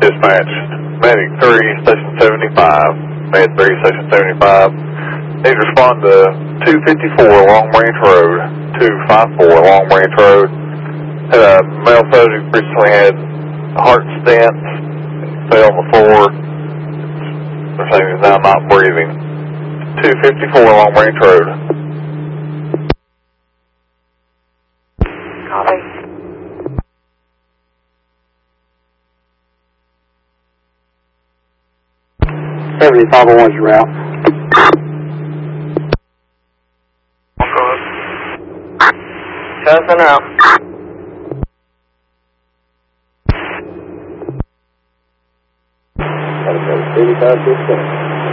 Dispatch, Medic 3, Station 75, Med 3, Station 75. Need to respond to 254 Long Range Road, 254 Long Range Road. Had a male subject recently had heart stents, fell on the floor. They're saying he's now not breathing. 254 Long Range Road. Copy. 7501's route. Testing out. Gotta go 35 to